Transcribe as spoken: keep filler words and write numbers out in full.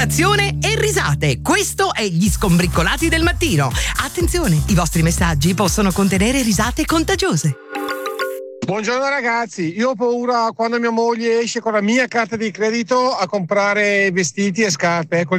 comunicazione e risate. Questo è Gli Skombriccolati del mattino. Attenzione, i vostri messaggi possono contenere risate contagiose. Buongiorno ragazzi, io ho paura quando mia moglie esce con la mia carta di credito a comprare vestiti e scarpe. Ecco,